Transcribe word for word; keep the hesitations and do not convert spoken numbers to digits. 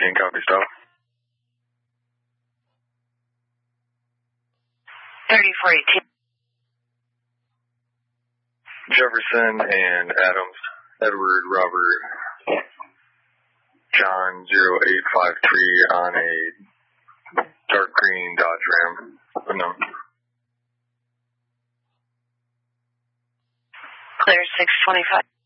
fourteen, copy, stop. thirty forty-two. Jefferson and Adams, Edward, Robert, John, zero eight five three on a dark green Dodge Ram. Unknown. Clear six twenty-five.